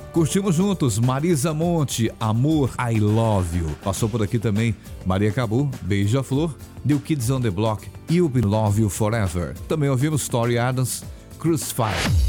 Curtimos juntos Marisa Monte, Amor, I Love You. Passou por aqui também Maria Cabu, Beija-Flor, New Kids on the Block, You'll Be Love You Forever. Também ouvimos Tori Adams, Crucify.